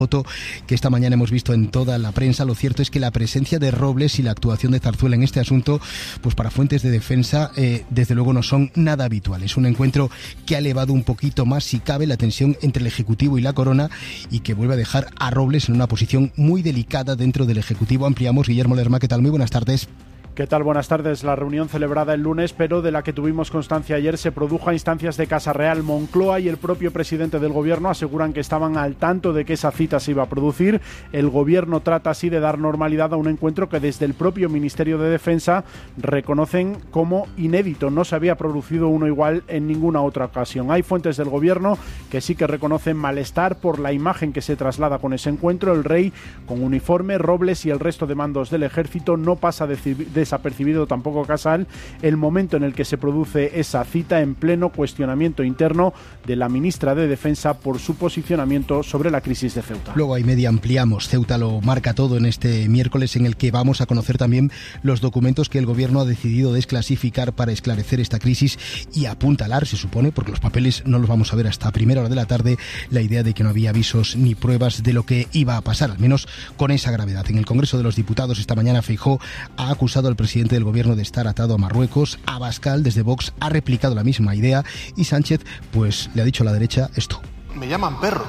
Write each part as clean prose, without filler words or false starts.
foto que esta mañana hemos visto en toda la prensa. Lo cierto es que la presencia de Robles y la actuación de Zarzuela en este asunto, pues para fuentes de defensa, desde luego no son nada habituales. Un encuentro que ha elevado un poquito más, si cabe, la tensión entre el Ejecutivo y la Corona y que vuelve a dejar a Robles en una posición muy delicada dentro del Ejecutivo. Ampliamos. Guillermo Lerma, ¿qué tal? Muy buenas tardes. ¿Qué tal? Buenas tardes. La reunión celebrada el lunes, pero de la que tuvimos constancia ayer, se produjo a instancias de Casa Real. Moncloa y el propio presidente del Gobierno aseguran que estaban al tanto de que esa cita se iba a producir. El Gobierno trata así de dar normalidad a un encuentro que desde el propio Ministerio de Defensa reconocen como inédito. No se había producido uno igual en ninguna otra ocasión. Hay fuentes del Gobierno que sí que reconocen malestar por la imagen que se traslada con ese encuentro. El rey con uniforme, Robles y el resto de mandos del Ejército. No pasa desapercibido tampoco Casal el momento en el que se produce esa cita, en pleno cuestionamiento interno de la ministra de Defensa por su posicionamiento sobre la crisis de Ceuta. Luego hay media ampliamos. Ceuta lo marca todo en este miércoles, en el que vamos a conocer también los documentos que el Gobierno ha decidido desclasificar para esclarecer esta crisis y apuntalar, se supone, porque los papeles no los vamos a ver hasta primera hora de la tarde, la idea de que no había avisos ni pruebas de lo que iba a pasar, al menos con esa gravedad. En el Congreso de los Diputados esta mañana Feijóo ha acusado al presidente del Gobierno de estar atado a Marruecos. Abascal, desde Vox, ha replicado la misma idea y Sánchez, pues, le ha dicho a la derecha esto. Me llaman perro,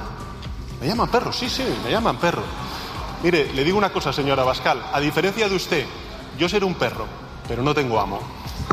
sí, me llaman perro. Mire, le digo una cosa, señor Abascal, a diferencia de usted, yo seré un perro, pero no tengo amo.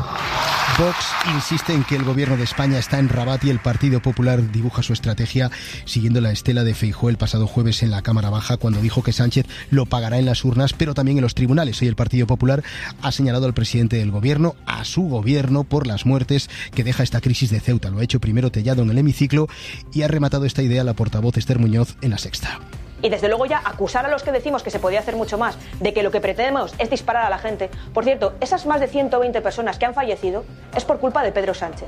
Vox insiste en que el Gobierno de España está en Rabat y el Partido Popular dibuja su estrategia siguiendo la estela de Feijóo el pasado jueves en la Cámara Baja, cuando dijo que Sánchez lo pagará en las urnas, pero también en los tribunales. Hoy el Partido Popular ha señalado al presidente del Gobierno, a su Gobierno, por las muertes que deja esta crisis de Ceuta. Lo ha hecho primero Tellado en el hemiciclo y ha rematado esta idea la portavoz Esther Muñoz en La Sexta. Y desde luego ya acusar a los que decimos que se podía hacer mucho más, de que lo que pretendemos es disparar a la gente. Por cierto, esas más de 120 personas que han fallecido es por culpa de Pedro Sánchez.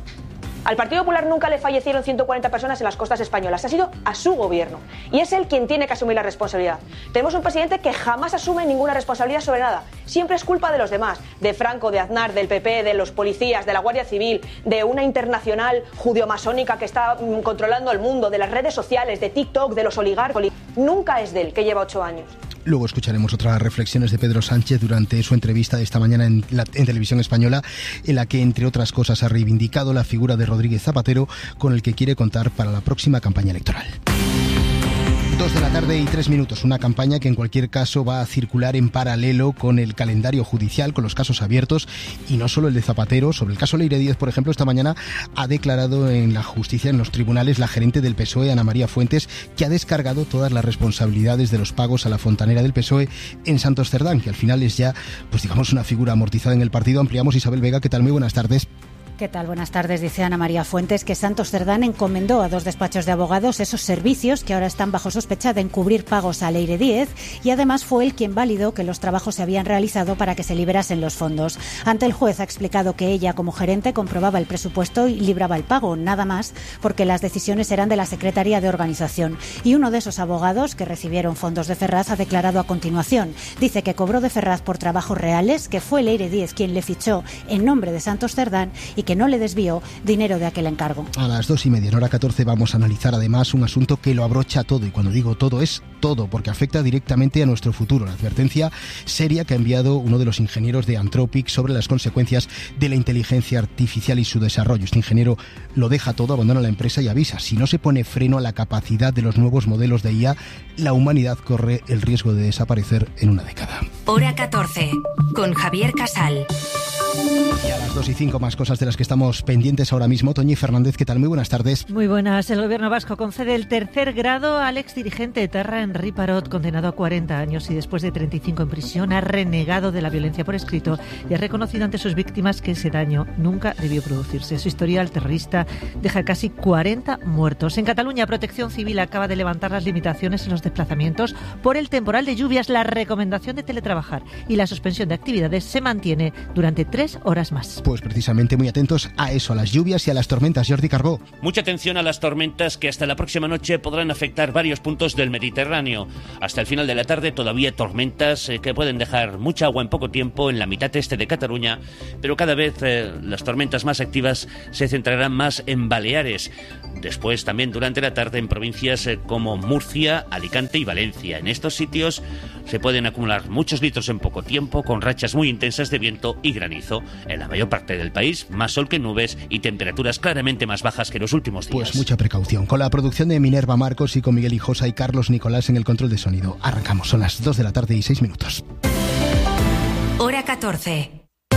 Al Partido Popular nunca le fallecieron 140 personas en las costas españolas, ha sido a su Gobierno. Y es él quien tiene que asumir la responsabilidad. Tenemos un presidente que jamás asume ninguna responsabilidad sobre nada. Siempre es culpa de los demás, de Franco, de Aznar, del PP, de los policías, de la Guardia Civil, de una internacional judio-masónica que está controlando el mundo, de las redes sociales, de TikTok, de los oligarcas. Nunca es de él, que lleva 8 años. Luego escucharemos otras reflexiones de Pedro Sánchez durante su entrevista de esta mañana en Televisión Española, en la que, entre otras cosas, ha reivindicado la figura de Rodríguez Zapatero, con el que quiere contar para la próxima campaña electoral. 2 de la tarde y 3 minutos, una campaña que en cualquier caso va a circular en paralelo con el calendario judicial, con los casos abiertos, y no solo el de Zapatero. Sobre el caso Leire Díez, por ejemplo, esta mañana ha declarado en la justicia, en los tribunales, la gerente del PSOE, Ana María Fuentes, que ha descargado todas las responsabilidades de los pagos a la fontanera del PSOE en Santos Cerdán, que al final es ya, pues digamos, una figura amortizada en el partido. Ampliamos. Isabel Vega, ¿qué tal? Muy buenas tardes. ¿Qué tal? Buenas tardes. Dice Ana María Fuentes que Santos Cerdán encomendó a 2 despachos de abogados esos servicios que ahora están bajo sospecha de encubrir pagos a Leire Díez, y además fue él quien validó que los trabajos se habían realizado para que se liberasen los fondos. Ante el juez ha explicado que ella, como gerente, comprobaba el presupuesto y libraba el pago, nada más, porque las decisiones eran de la Secretaría de Organización. Y uno de esos abogados que recibieron fondos de Ferraz ha declarado a continuación. Dice que cobró de Ferraz por trabajos reales, que fue Leire Díez quien le fichó en nombre de Santos Cerdán y que no le desvió dinero de aquel encargo. A las 2:30, en hora 14, vamos a analizar además un asunto que lo abrocha todo, y cuando digo todo es todo, porque afecta directamente a nuestro futuro. La advertencia seria que ha enviado uno de los ingenieros de Anthropic sobre las consecuencias de la inteligencia artificial y su desarrollo. Este ingeniero lo deja todo, abandona la empresa y avisa: si no se pone freno a la capacidad de los nuevos modelos de IA, la humanidad corre el riesgo de desaparecer en una década. Hora 14, con Javier Casal. Y a las 2:05, más cosas de las que estamos pendientes ahora mismo. Toñi Fernández, ¿qué tal? Muy buenas tardes. Muy buenas. El Gobierno vasco concede el 3er grado al exdirigente etarra Henri Parot, condenado a 40 años y después de 35 en prisión ha renegado de la violencia por escrito y ha reconocido ante sus víctimas que ese daño nunca debió producirse. Su historial terrorista deja casi 40 muertos. En Cataluña, Protección Civil acaba de levantar las limitaciones en los desplazamientos por el temporal de lluvias. La recomendación de teletrabajar y la suspensión de actividades se mantiene durante 3 3 horas más. Pues precisamente muy atentos a eso, a las lluvias y a las tormentas. Jordi Carbó. Mucha atención a las tormentas que hasta la próxima noche podrán afectar varios puntos del Mediterráneo. Hasta el final de la tarde todavía tormentas que pueden dejar mucha agua en poco tiempo en la mitad este de Cataluña, pero cada vez las tormentas más activas se centrarán más en Baleares. Después también durante la tarde en provincias como Murcia, Alicante y Valencia. En estos sitios se pueden acumular muchos litros en poco tiempo, con rachas muy intensas de viento y granizo. En la mayor parte del país, más sol que nubes y temperaturas claramente más bajas que los últimos días. Pues mucha precaución. Con la producción de Minerva Marcos y con Miguel Hijosa y Carlos Nicolás en el control de sonido. Arrancamos, son las 2 de la tarde y 6 minutos. Hora 14.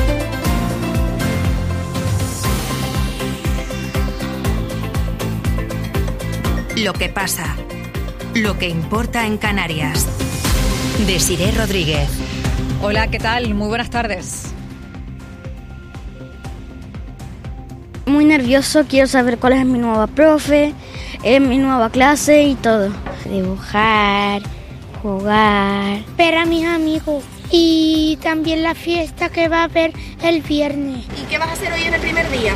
Lo que pasa, lo que importa en Canarias. Desiré Rodríguez. Hola, ¿qué tal? Muy buenas tardes. Muy nervioso, quiero saber cuál es mi nueva profe, mi nueva clase y todo. Dibujar, jugar, ver a mis amigos y también la fiesta que va a haber el viernes. ¿Y qué vas a hacer hoy en el primer día?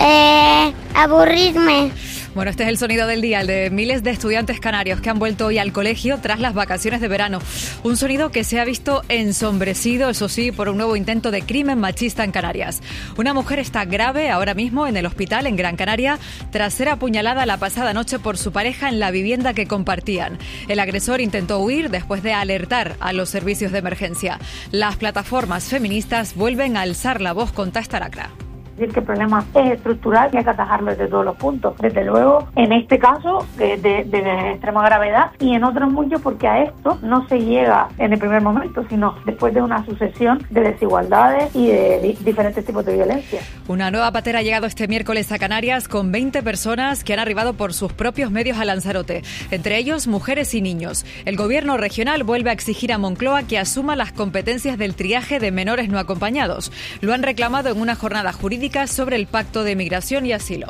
Aburrirme. Bueno, este es el sonido del día, el de miles de estudiantes canarios que han vuelto hoy al colegio tras las vacaciones de verano. Un sonido que se ha visto ensombrecido, eso sí, por un nuevo intento de crimen machista en Canarias. Una mujer está grave ahora mismo en el hospital en Gran Canaria tras ser apuñalada la pasada noche por su pareja en la vivienda que compartían. El agresor intentó huir después de alertar a los servicios de emergencia. Las plataformas feministas vuelven a alzar la voz contra esta lacra. decir que el problema es estructural y hay que atajarlo desde todos los puntos. Desde luego, en este caso, de extrema gravedad, y en otros muchos, porque a esto no se llega en el primer momento, sino después de una sucesión de desigualdades y de diferentes tipos de violencia. Una nueva patera ha llegado este miércoles a Canarias con 20 personas que han arribado por sus propios medios a Lanzarote, entre ellos mujeres y niños. El gobierno regional vuelve a exigir a Moncloa que asuma las competencias del triaje de menores no acompañados. Lo han reclamado en una jornada jurídica sobre el Pacto de Migración y Asilo.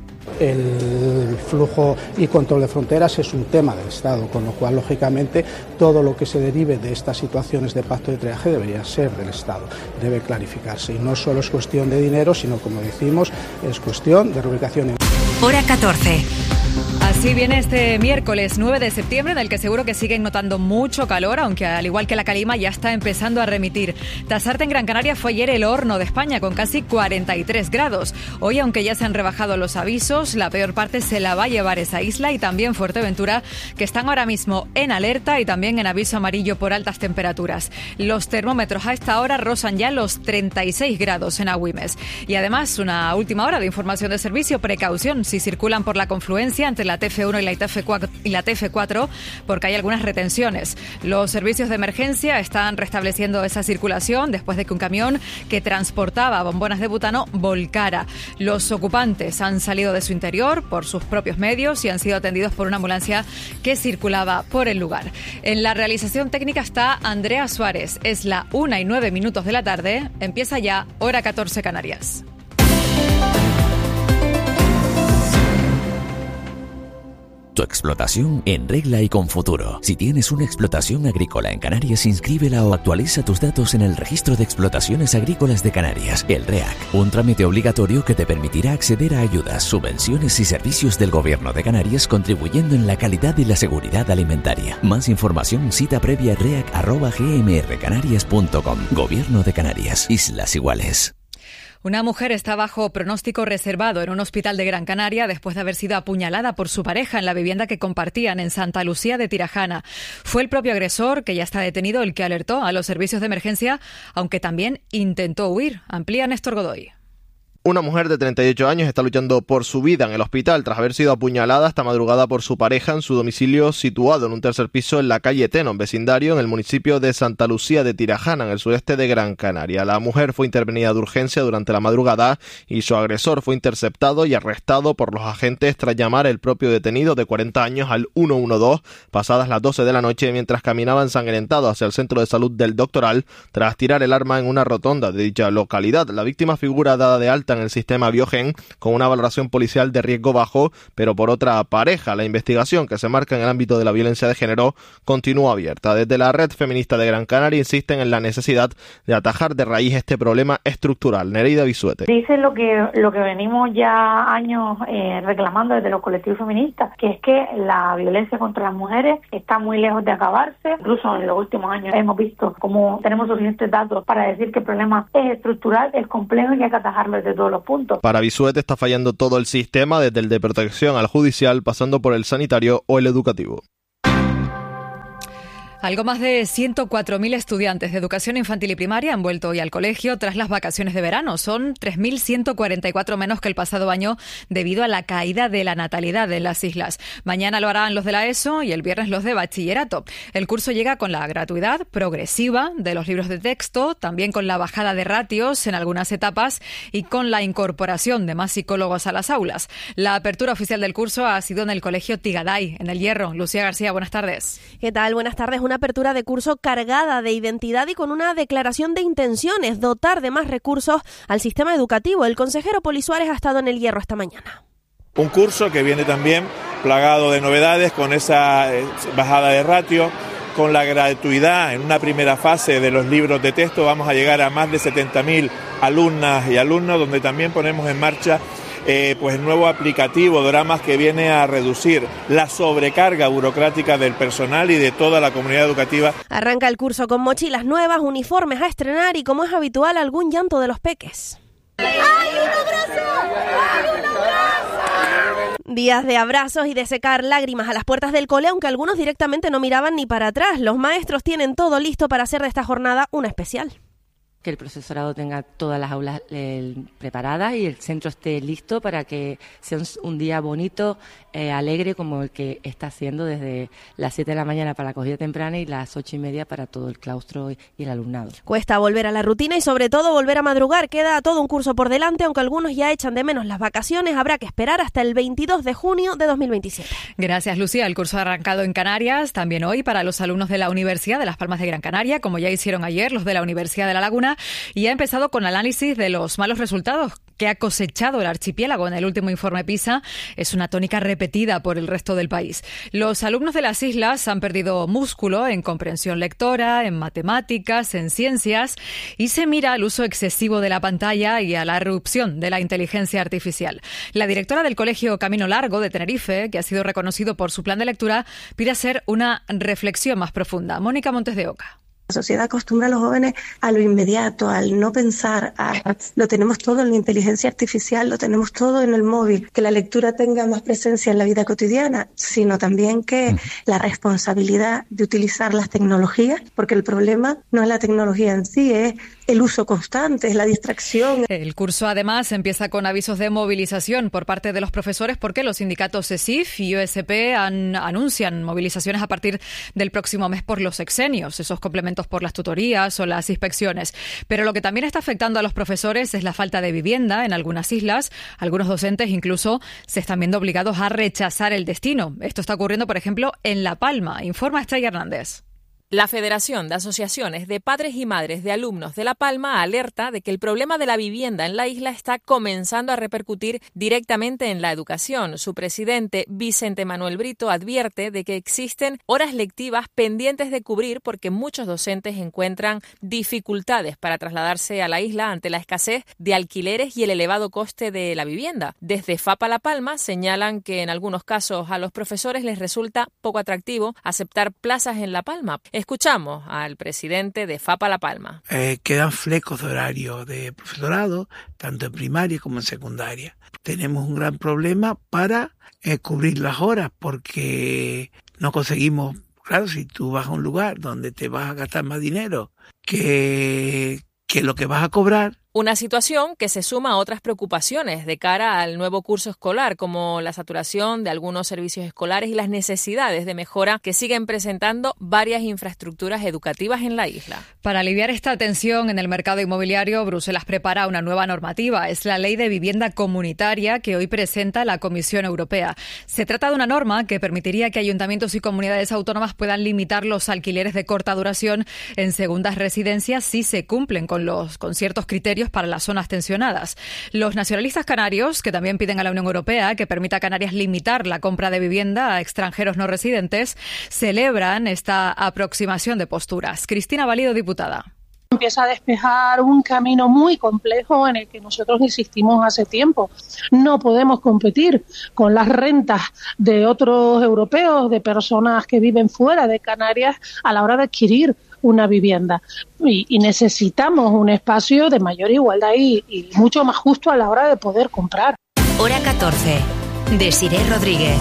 El flujo y control de fronteras es un tema del Estado, con lo cual, lógicamente, todo lo que se derive de estas situaciones de pacto de triaje debería ser del Estado, debe clarificarse. Y no solo es cuestión de dinero, sino, como decimos, es cuestión de reubicación. Hora 14. Así viene este miércoles 9 de septiembre, en el que seguro que siguen notando mucho calor, aunque al igual que la calima ya está empezando a remitir. Tasarte en Gran Canaria fue ayer el horno de España, con casi 43 grados. Hoy, aunque ya se han rebajado los avisos, la peor parte se la va a llevar esa isla y también Fuerteventura, que están ahora mismo en alerta y también en aviso amarillo por altas temperaturas. Los termómetros a esta hora rozan ya los 36 grados en Agüimes. Y además, una última hora de información de servicio: precaución si circulan por la confluencia entre la TF1 y la TF4, porque hay algunas retenciones. Los servicios de emergencia están restableciendo esa circulación después de que un camión que transportaba bombonas de butano volcara. Los ocupantes han salido de su interior por sus propios medios y han sido atendidos por una ambulancia que circulaba por el lugar. En la realización técnica está Andrea Suárez. Es la 1:09 de la tarde. Empieza ya Hora 14 Canarias. Tu explotación en regla y con futuro. Si tienes una explotación agrícola en Canarias, inscríbela o actualiza tus datos en el Registro de Explotaciones Agrícolas de Canarias, el REAC. Un trámite obligatorio que te permitirá acceder a ayudas, subvenciones y servicios del Gobierno de Canarias, contribuyendo en la calidad y la seguridad alimentaria. Más información, cita previa reac@gmrcanarias.com. Gobierno de Canarias. Islas Iguales. Una mujer está bajo pronóstico reservado en un hospital de Gran Canaria después de haber sido apuñalada por su pareja en la vivienda que compartían en Santa Lucía de Tirajana. Fue el propio agresor, que ya está detenido, el que alertó a los servicios de emergencia, aunque también intentó huir. Amplía Néstor Godoy. Una mujer de 38 años está luchando por su vida en el hospital tras haber sido apuñalada esta madrugada por su pareja en su domicilio situado en un tercer piso en la calle Tenon, vecindario en el municipio de Santa Lucía de Tirajana, en el sureste de Gran Canaria. La mujer fue intervenida de urgencia durante la madrugada y su agresor fue interceptado y arrestado por los agentes tras llamar el propio detenido de 40 años al 112 pasadas las 12 de la noche mientras caminaba ensangrentado hacia el centro de salud del Doctoral tras tirar el arma en una rotonda de dicha localidad. La víctima figura dada de alta alta en el sistema Biogen, con una valoración policial de riesgo bajo, pero por otra pareja. La investigación, que se marca en el ámbito de la violencia de género, continúa abierta. Desde la Red Feminista de Gran Canaria insisten en la necesidad de atajar de raíz este problema estructural. Nereida Bisuete. Dice lo que venimos ya años reclamando desde los colectivos feministas, que es que la violencia contra las mujeres está muy lejos de acabarse. Incluso en los últimos años hemos visto cómo tenemos suficientes datos para decir que el problema es estructural, es complejo y hay que atajarlo desde todos los puntos. Para Bisuete está fallando todo el sistema, desde el de protección al judicial, pasando por el sanitario o el educativo. Algo más de 104.000 estudiantes de educación infantil y primaria han vuelto hoy al colegio tras las vacaciones de verano. Son 3.144 menos que el pasado año debido a la caída de la natalidad en las islas. Mañana lo harán los de la ESO y el viernes los de bachillerato. El curso llega con la gratuidad progresiva de los libros de texto, también con la bajada de ratios en algunas etapas y con la incorporación de más psicólogos a las aulas. La apertura oficial del curso ha sido en el colegio Tigaday, en El Hierro. Lucía García, buenas tardes. ¿Qué tal? Buenas tardes. Una apertura de curso cargada de identidad y con una declaración de intenciones, dotar de más recursos al sistema educativo. El consejero Poli Suárez ha estado en El Hierro esta mañana. Un curso que viene también plagado de novedades, con esa bajada de ratio, con la gratuidad en una primera fase de los libros de texto. Vamos a llegar a más de 70.000 alumnas y alumnos, donde también ponemos en marcha pues el nuevo aplicativo Dramas, que viene a reducir la sobrecarga burocrática del personal y de toda la comunidad educativa. Arranca el curso con mochilas nuevas, uniformes a estrenar y, como es habitual, algún llanto de los peques. ¡Ay, un abrazo! ¡Ay, un abrazo! Días de abrazos y de secar lágrimas a las puertas del cole, aunque algunos directamente no miraban ni para atrás. Los maestros tienen todo listo para hacer de esta jornada una especial. Que el profesorado tenga todas las aulas preparadas y el centro esté listo para que sea un día bonito, alegre, como el que está haciendo desde las 7 de la mañana para la acogida temprana y las 8:30 para todo el claustro y el alumnado. Cuesta volver a la rutina y sobre todo volver a madrugar. Queda todo un curso por delante, aunque algunos ya echan de menos las vacaciones. Habrá que esperar hasta el 22 de junio de 2027. Gracias, Lucía. El curso ha arrancado en Canarias también hoy para los alumnos de la Universidad de Las Palmas de Gran Canaria, como ya hicieron ayer los de la Universidad de La Laguna, y ha empezado con análisis de los malos resultados que ha cosechado el archipiélago en el último informe PISA. Es una tónica repetida por el resto del país. Los alumnos de las islas han perdido músculo en comprensión lectora, en matemáticas, en ciencias, y se mira al uso excesivo de la pantalla y a la irrupción de la inteligencia artificial. La directora del Colegio Camino Largo de Tenerife, que ha sido reconocido por su plan de lectura, pide hacer una reflexión más profunda. Mónica Montes de Oca. La sociedad acostumbra a los jóvenes a lo inmediato, al no pensar, lo tenemos todo en la inteligencia artificial, lo tenemos todo en el móvil, que la lectura tenga más presencia en la vida cotidiana, sino también que la responsabilidad de utilizar las tecnologías, porque el problema no es la tecnología en sí, es el uso constante, es la distracción. El curso además empieza con avisos de movilización por parte de los profesores, porque los sindicatos CESIF y USP anuncian movilizaciones a partir del próximo mes por los sexenios, esos complementos por las tutorías o las inspecciones. Pero lo que también está afectando a los profesores es la falta de vivienda en algunas islas. Algunos docentes incluso se están viendo obligados a rechazar el destino. Esto está ocurriendo, por ejemplo, en La Palma. Informa Estrella Hernández. La Federación de Asociaciones de Padres y Madres de Alumnos de La Palma alerta de que el problema de la vivienda en la isla está comenzando a repercutir directamente en la educación. Su presidente, Vicente Manuel Brito, advierte de que existen horas lectivas pendientes de cubrir porque muchos docentes encuentran dificultades para trasladarse a la isla ante la escasez de alquileres y el elevado coste de la vivienda. Desde FAPA La Palma señalan que en algunos casos a los profesores les resulta poco atractivo aceptar plazas en La Palma. Escuchamos al presidente de FAPA La Palma. Quedan flecos de horario de profesorado, tanto en primaria como en secundaria. Tenemos un gran problema para cubrir las horas porque no conseguimos, claro, si tú vas a un lugar donde te vas a gastar más dinero que lo que vas a cobrar. Una situación que se suma a otras preocupaciones de cara al nuevo curso escolar, como la saturación de algunos servicios escolares y las necesidades de mejora que siguen presentando varias infraestructuras educativas en la isla. Para aliviar esta tensión en el mercado inmobiliario, Bruselas prepara una nueva normativa. Es la Ley de Vivienda Comunitaria que hoy presenta la Comisión Europea. Se trata de una norma que permitiría que ayuntamientos y comunidades autónomas puedan limitar los alquileres de corta duración en segundas residencias si se cumplen con ciertos criterios subsidios para las zonas tensionadas. Los nacionalistas canarios, que también piden a la Unión Europea que permita a Canarias limitar la compra de vivienda a extranjeros no residentes, celebran esta aproximación de posturas. Cristina Valido, diputada. Empieza a despejar un camino muy complejo en el que nosotros insistimos hace tiempo. No podemos competir con las rentas de otros europeos, de personas que viven fuera de Canarias a la hora de adquirir una vivienda. Y necesitamos un espacio de mayor igualdad y mucho más justo a la hora de poder comprar. Hora 14. Desiré Rodríguez.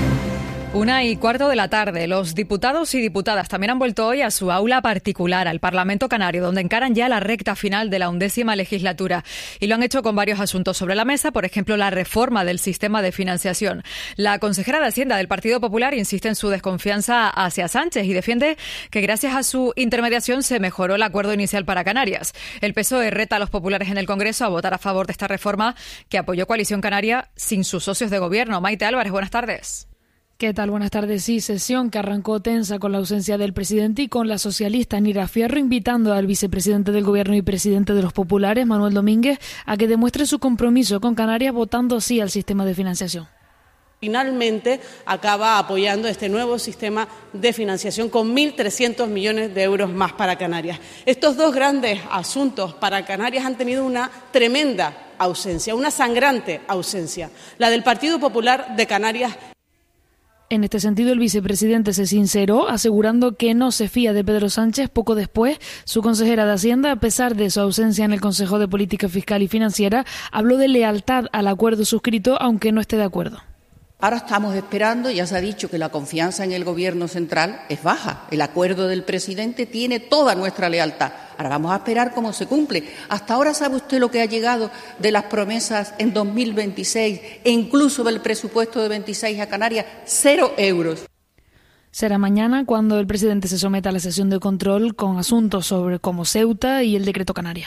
1:15 de la tarde. Los diputados y diputadas también han vuelto hoy a su aula particular, al Parlamento Canario, donde encaran ya la recta final de la 11ª legislatura. Y lo han hecho con varios asuntos sobre la mesa, por ejemplo, la reforma del sistema de financiación. La consejera de Hacienda del Partido Popular insiste en su desconfianza hacia Sánchez y defiende que gracias a su intermediación se mejoró el acuerdo inicial para Canarias. El PSOE reta a los populares en el Congreso a votar a favor de esta reforma que apoyó Coalición Canaria sin sus socios de gobierno. Maite Álvarez, buenas tardes. ¿Qué tal? Buenas tardes. Sí, sesión que arrancó tensa con la ausencia del presidente y con la socialista Nira Fierro invitando al vicepresidente del Gobierno y presidente de los populares, Manuel Domínguez, a que demuestre su compromiso con Canarias votando sí al sistema de financiación. Finalmente acaba apoyando este nuevo sistema de financiación con 1.300 millones de euros más para Canarias. Estos dos grandes asuntos para Canarias han tenido una tremenda ausencia, una sangrante ausencia, la del Partido Popular de Canarias. En este sentido, el vicepresidente se sinceró, asegurando que no se fía de Pedro Sánchez. Poco después, su consejera de Hacienda, a pesar de su ausencia en el Consejo de Política Fiscal y Financiera, habló de lealtad al acuerdo suscrito, aunque no esté de acuerdo. Ahora estamos esperando, ya se ha dicho que la confianza en el Gobierno central es baja. El acuerdo del presidente tiene toda nuestra lealtad. Ahora vamos a esperar cómo se cumple. Hasta ahora, ¿sabe usted lo que ha llegado de las promesas en 2026 e incluso del presupuesto de 26 a Canarias? 0 euros. Será mañana cuando el presidente se someta a la sesión de control con asuntos como Ceuta y el decreto Canarias.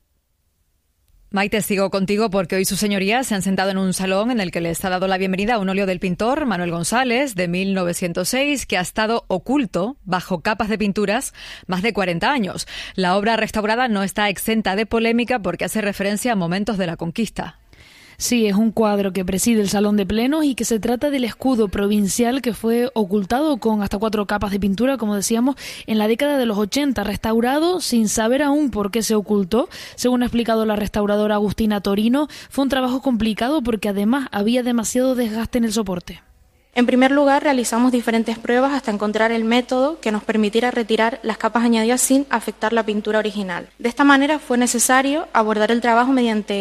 Maite, sigo contigo porque hoy sus señorías se han sentado en un salón en el que les ha dado la bienvenida a un óleo del pintor Manuel González de 1906 que ha estado oculto bajo capas de pinturas más de 40 años. La obra restaurada no está exenta de polémica porque hace referencia a momentos de la conquista. Sí, es un cuadro que preside el Salón de Plenos y que se trata del escudo provincial que fue ocultado con hasta 4 capas de pintura, como decíamos, en la década de los 80, restaurado sin saber aún por qué se ocultó. Según ha explicado la restauradora Agustina Torino, fue un trabajo complicado porque además había demasiado desgaste en el soporte. En primer lugar, realizamos diferentes pruebas hasta encontrar el método que nos permitiera retirar las capas añadidas sin afectar la pintura original. De esta manera fue necesario abordar el trabajo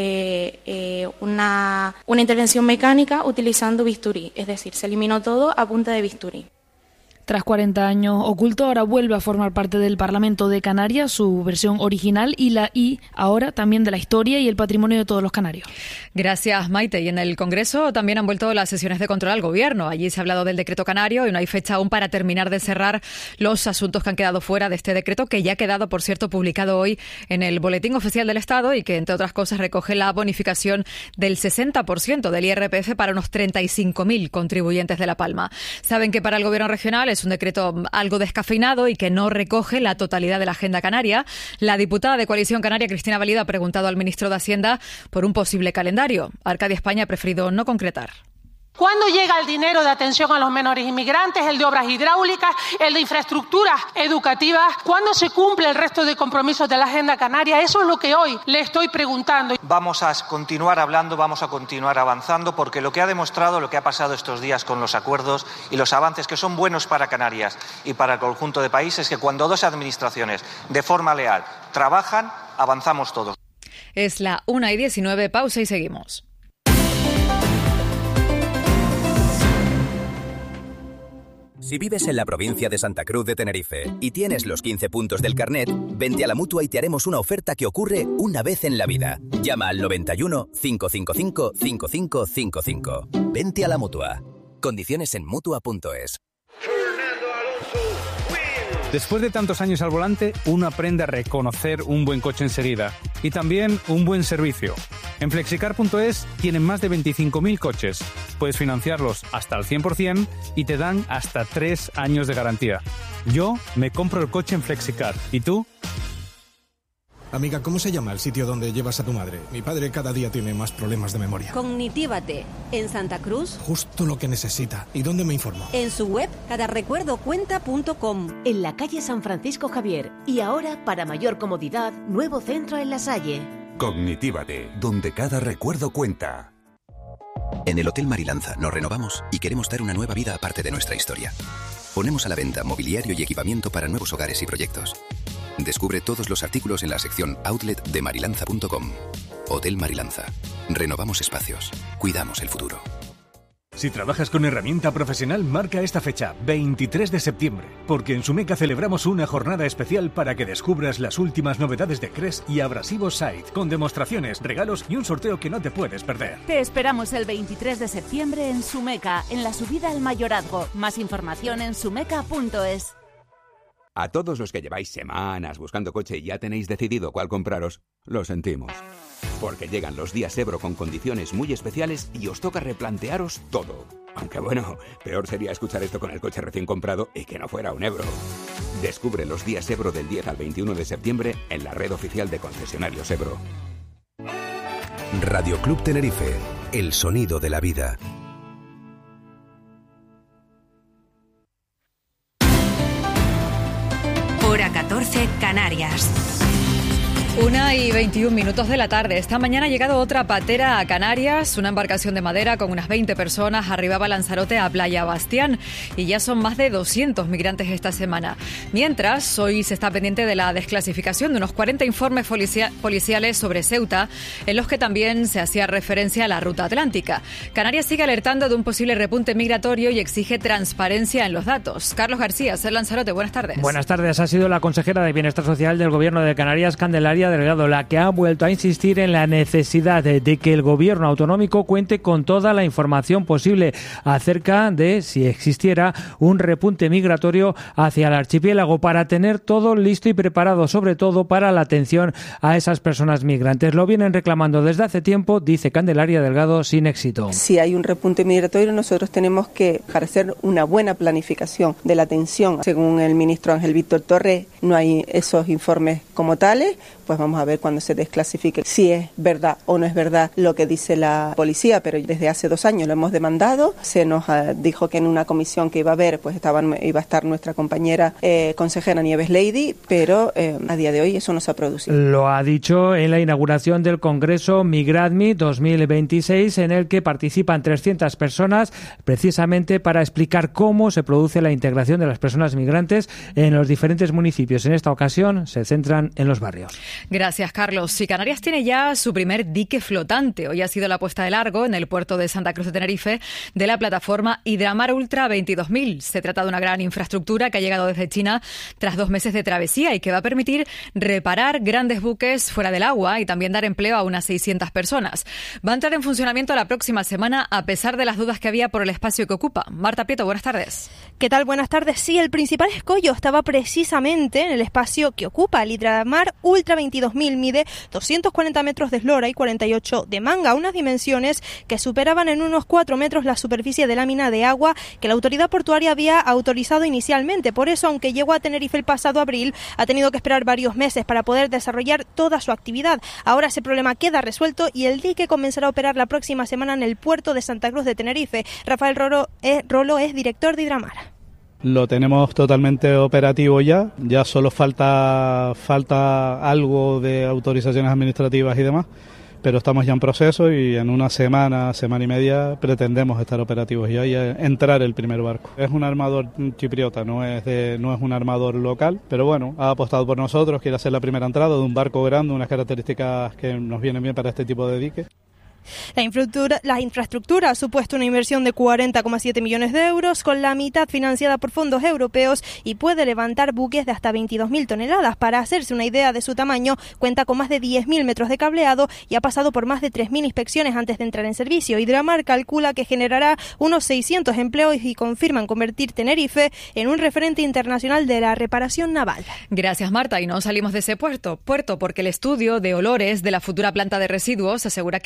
mediante una intervención mecánica utilizando bisturí, es decir, se eliminó todo a punta de bisturí. Tras 40 años oculto, ahora vuelve a formar parte del Parlamento de Canarias, su versión original y ahora también de la historia y el patrimonio de todos los canarios. Gracias, Maite. Y en el Congreso también han vuelto las sesiones de control al Gobierno. Allí se ha hablado del decreto canario y no hay fecha aún para terminar de cerrar los asuntos que han quedado fuera de este decreto, que ya ha quedado, por cierto, publicado hoy en el Boletín Oficial del Estado y que, entre otras cosas, recoge la bonificación del 60% del IRPF para unos 35.000 contribuyentes de La Palma. Saben que para el Gobierno regional es un decreto algo descafeinado y que no recoge la totalidad de la agenda canaria. La diputada de Coalición Canaria, Cristina Valido, ha preguntado al ministro de Hacienda por un posible calendario. Arcadia España ha preferido no concretar. ¿Cuándo llega el dinero de atención a los menores inmigrantes, el de obras hidráulicas, el de infraestructuras educativas? ¿Cuándo se cumple el resto de compromisos de la Agenda Canaria? Eso es lo que hoy le estoy preguntando. Vamos a continuar hablando, vamos a continuar avanzando, porque lo que ha demostrado, lo que ha pasado estos días con los acuerdos y los avances que son buenos para Canarias y para el conjunto de países, es que cuando dos administraciones de forma leal trabajan, avanzamos todos. Es la 1:19, pausa y seguimos. Si vives en la provincia de Santa Cruz de Tenerife y tienes los 15 puntos del carnet, vente a la Mutua y te haremos una oferta que ocurre una vez en la vida. Llama al 91 555 5555. Vente a la Mutua. Condiciones en Mutua.es. Después de tantos años al volante, uno aprende a reconocer un buen coche enseguida y también un buen servicio. En Flexicar.es tienen más de 25.000 coches. Puedes financiarlos hasta el 100% y te dan hasta 3 años de garantía. Yo me compro el coche en Flexicar. ¿Y tú? Amiga, ¿cómo se llama el sitio donde llevas a tu madre? Mi padre cada día tiene más problemas de memoria. Cognitívate, en Santa Cruz. Justo lo que necesita. ¿Y dónde me informo? En su web, cadarrecuerdocuenta.com. En la calle San Francisco Javier. Y ahora, para mayor comodidad, nuevo centro en La Salle. Cognitívate, donde cada recuerdo cuenta. En el Hotel Marilanza nos renovamos y queremos dar una nueva vida aparte de nuestra historia. Ponemos a la venta mobiliario y equipamiento para nuevos hogares y proyectos. Descubre todos los artículos en la sección Outlet de marilanza.com. Hotel Marilanza. Renovamos espacios. Cuidamos el futuro. Si trabajas con herramienta profesional, marca esta fecha, 23 de septiembre, porque en Sumeca celebramos una jornada especial para que descubras las últimas novedades de Cres y Abrasivos Site, con demostraciones, regalos y un sorteo que no te puedes perder. Te esperamos el 23 de septiembre en Sumeca, en la subida al Mayorazgo. Más información en sumeca.es. A todos los que lleváis semanas buscando coche y ya tenéis decidido cuál compraros, lo sentimos. Porque llegan los días Ebro con condiciones muy especiales y os toca replantearos todo. Aunque bueno, peor sería escuchar esto con el coche recién comprado y que no fuera un Ebro. Descubre los días Ebro del 10 al 21 de septiembre en la red oficial de concesionarios Ebro. Radio Club Tenerife, el sonido de la vida. Hora 14, Canarias. 1:21 de la tarde. Esta mañana ha llegado otra patera a Canarias. Una embarcación de madera con unas 20 personas arribaba a Lanzarote a Playa Bastián y ya son más de 200 migrantes esta semana. Mientras, hoy se está pendiente de la desclasificación de unos 40 informes policiales sobre Ceuta, en los que también se hacía referencia a la ruta atlántica. Canarias sigue alertando de un posible repunte migratorio y exige transparencia en los datos. Carlos García, Ser Lanzarote, buenas tardes. Buenas tardes. Ha sido la consejera de Bienestar Social del Gobierno de Canarias, Candelaria Delgado, la que ha vuelto a insistir en la necesidad de que el gobierno autonómico cuente con toda la información posible acerca de si existiera un repunte migratorio hacia el archipiélago para tener todo listo y preparado, sobre todo para la atención a esas personas migrantes. Lo vienen reclamando desde hace tiempo, dice Candelaria Delgado, sin éxito. Si hay un repunte migratorio, nosotros tenemos que hacer una buena planificación de la atención. Según el ministro Ángel Víctor Torres, no hay esos informes como tales. Pues vamos a ver cuando se desclasifique si es verdad o no es verdad lo que dice la policía, pero desde hace 2 años lo hemos demandado. Se nos dijo que en una comisión que iba a haber, pues iba a estar nuestra compañera consejera Nieves Lady, pero a día de hoy eso no se ha producido. Lo ha dicho en la inauguración del Congreso Migradmi 2026, en el que participan 300 personas, precisamente para explicar cómo se produce la integración de las personas migrantes en los diferentes municipios. En esta ocasión se centran en los barrios. Gracias, Carlos. Y Canarias tiene ya su primer dique flotante. Hoy ha sido la puesta de largo en el puerto de Santa Cruz de Tenerife de la plataforma Hidramar Ultra 22.000. Se trata de una gran infraestructura que ha llegado desde China tras 2 meses de travesía y que va a permitir reparar grandes buques fuera del agua y también dar empleo a unas 600 personas. Va a entrar en funcionamiento la próxima semana a pesar de las dudas que había por el espacio que ocupa. Marta Prieto, buenas tardes. ¿Qué tal? Buenas tardes. Sí, el principal escollo estaba precisamente en el espacio que ocupa. El Hidramar Ultra 22.000 mide 240 metros de eslora y 48 de manga, unas dimensiones que superaban en unos 4 metros la superficie de lámina de agua que la autoridad portuaria había autorizado inicialmente. Por eso, aunque llegó a Tenerife el pasado abril, ha tenido que esperar varios meses para poder desarrollar toda su actividad. Ahora ese problema queda resuelto y el dique comenzará a operar la próxima semana en el puerto de Santa Cruz de Tenerife. Rafael Rolo es director de Hidramar. Lo tenemos totalmente operativo ya solo falta algo de autorizaciones administrativas y demás, pero estamos ya en proceso y en una semana y media pretendemos estar operativos ya y entrar el primer barco. Es un armador chipriota, no es un armador local, pero bueno, ha apostado por nosotros, quiere hacer la primera entrada de un barco grande, unas características que nos vienen bien para este tipo de diques. La infraestructura ha supuesto una inversión de 40,7 millones de euros, con la mitad financiada por fondos europeos, y puede levantar buques de hasta 22.000 toneladas. Para hacerse una idea de su tamaño, cuenta con más de 10.000 metros de cableado y ha pasado por más de 3.000 inspecciones antes de entrar en servicio. Hidramar calcula que generará unos 600 empleos y confirman convertir Tenerife en un referente internacional de la reparación naval. Gracias, Marta. Y no salimos de ese puerto porque el estudio de olores de la futura planta de residuos asegura que no va a tener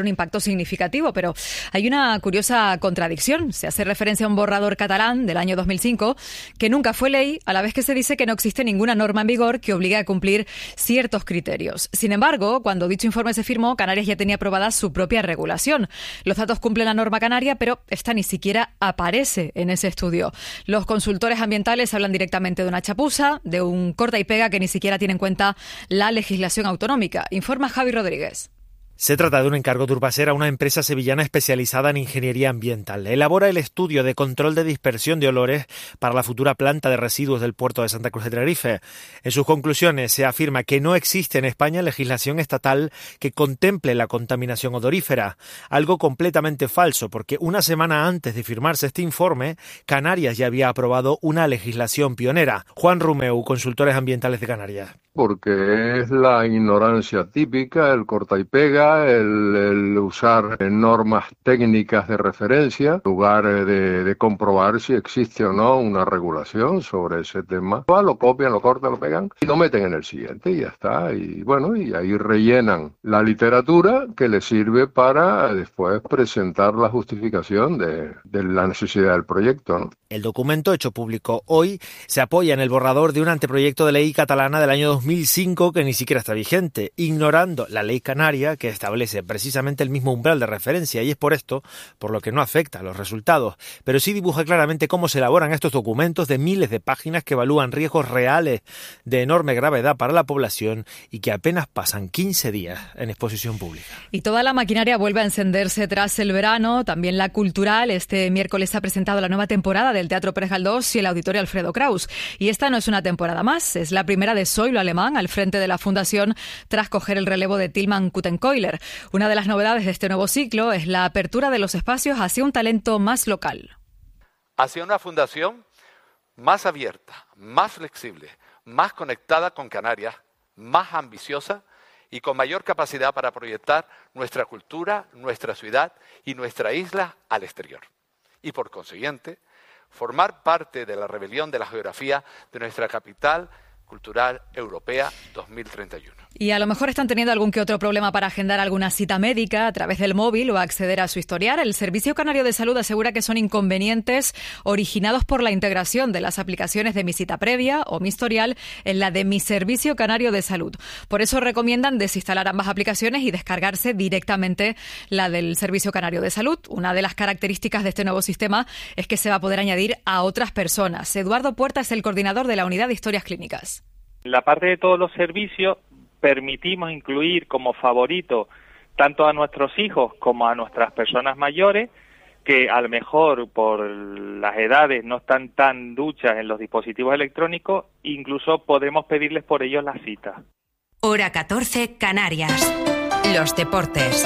un impacto significativo, pero hay una curiosa contradicción. Se hace referencia a un borrador catalán del año 2005 que nunca fue ley, a la vez que se dice que no existe ninguna norma en vigor que obligue a cumplir ciertos criterios. Sin embargo, cuando dicho informe se firmó, Canarias ya tenía aprobada su propia regulación. Los datos cumplen la norma canaria, pero esta ni siquiera aparece en ese estudio. Los consultores ambientales hablan directamente de una chapuza, de un corta y pega que ni siquiera tiene en cuenta la legislación autonómica. Informa Javi Rodríguez. Se trata de un encargo de Urbasera, una empresa sevillana especializada en ingeniería ambiental. Elabora el estudio de control de dispersión de olores para la futura planta de residuos del puerto de Santa Cruz de Tenerife. En sus conclusiones se afirma que no existe en España legislación estatal que contemple la contaminación odorífera, algo completamente falso, porque una semana antes de firmarse este informe, Canarias ya había aprobado una legislación pionera. Juan Rumeu, Consultores Ambientales de Canarias. Porque es la ignorancia típica, el corta y pega, el usar normas técnicas de referencia, en lugar de comprobar si existe o no una regulación sobre ese tema. Lo copian, lo cortan, lo pegan y lo meten en el siguiente y ya está. Y bueno, y ahí rellenan la literatura que les sirve para después presentar la justificación de la necesidad del proyecto, ¿no? El documento, hecho público hoy, se apoya en el borrador de un anteproyecto de ley catalana del año 2005 que ni siquiera está vigente, ignorando la ley canaria que establece precisamente el mismo umbral de referencia, y es por esto por lo que no afecta a los resultados, pero sí dibuja claramente cómo se elaboran estos documentos de miles de páginas que evalúan riesgos reales de enorme gravedad para la población y que apenas pasan 15 días en exposición pública. Y toda la maquinaria vuelve a encenderse tras el verano, también la cultural. Este miércoles se ha presentado la nueva temporada del Teatro Pérez Galdós y el Auditorio Alfredo Kraus. Y esta no es una temporada más, es la primera de Zoilo Alemán al frente de la fundación tras coger el relevo de Tilman Kuttenkeuler. Una de las novedades de este nuevo ciclo es la apertura de los espacios hacia un talento más local. Hacia una fundación más abierta, más flexible, más conectada con Canarias, más ambiciosa y con mayor capacidad para proyectar nuestra cultura, nuestra ciudad y nuestra isla al exterior. Y por consiguiente, formar parte de la rebelión de la geografía de nuestra capital cultural europea 2031. Y a lo mejor están teniendo algún que otro problema para agendar alguna cita médica a través del móvil o acceder a su historial. El Servicio Canario de Salud asegura que son inconvenientes originados por la integración de las aplicaciones de Mi Cita Previa o Mi Historial en la de Mi Servicio Canario de Salud. Por eso recomiendan desinstalar ambas aplicaciones y descargarse directamente la del Servicio Canario de Salud. Una de las características de este nuevo sistema es que se va a poder añadir a otras personas. Eduardo Puerta es el coordinador de la Unidad de Historias Clínicas. En la parte de todos los servicios permitimos incluir como favorito tanto a nuestros hijos como a nuestras personas mayores que a lo mejor por las edades no están tan duchas en los dispositivos electrónicos, incluso podemos pedirles por ellos la cita. Hora 14, Canarias. Los deportes.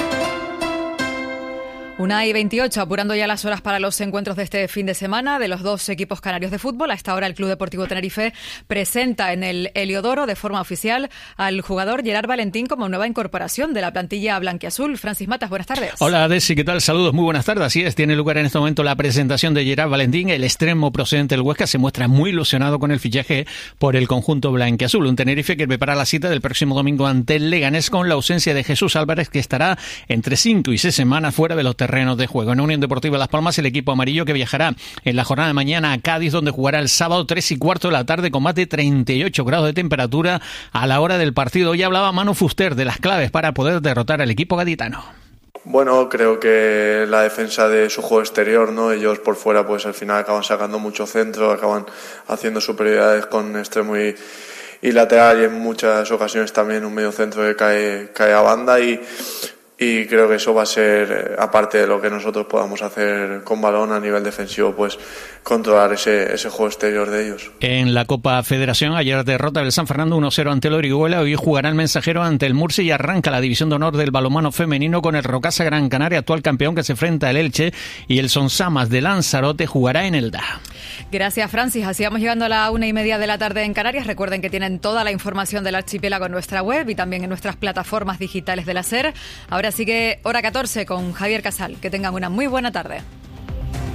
1:28, apurando ya las horas para los encuentros de este fin de semana de los dos equipos canarios de fútbol. A esta hora el Club Deportivo Tenerife presenta en el Heliodoro de forma oficial al jugador Gerard Valentín como nueva incorporación de la plantilla blanquiazul. Francis Matas, buenas tardes. Hola Desi, ¿qué tal? Saludos, muy buenas tardes. Así es, tiene lugar en este momento la presentación de Gerard Valentín. El extremo procedente del Huesca se muestra muy ilusionado con el fichaje por el conjunto blanquiazul. Un Tenerife que prepara la cita del próximo domingo ante el Leganés con la ausencia de Jesús Álvarez, que estará entre 5 y 6 semanas fuera de los terrenos de juego. En Unión Deportiva Las Palmas, el equipo amarillo que viajará en la jornada de mañana a Cádiz, donde jugará el sábado 3:15 de la tarde con más de 38 grados de temperatura a la hora del partido. Hoy hablaba Manu Fuster de las claves para poder derrotar al equipo gaditano. Bueno, creo que la defensa de su juego exterior, ¿no? Ellos por fuera pues al final acaban sacando mucho centro, acaban haciendo superioridades con extremo y lateral, y en muchas ocasiones también un medio centro que cae a banda, y creo que eso va a ser, aparte de lo que nosotros podamos hacer con balón a nivel defensivo, pues controlar ese juego exterior de ellos. En la Copa Federación, ayer derrota del San Fernando 1-0 ante el Orihuela. Hoy jugará el Mensajero ante el Murcia y arranca la división de honor del balonmano femenino con el Rocasa Gran Canaria, actual campeón, que se enfrenta al Elche, y el Sonsamas de Lanzarote jugará en Elda. Gracias, Francis. Así vamos llegando a la 1:30 de la tarde en Canarias. Recuerden que tienen toda la información del archipiélago en nuestra web y también en nuestras plataformas digitales de la SER. Ahora sigue Hora 14 con Javier Casal. Que tengan una muy buena tarde.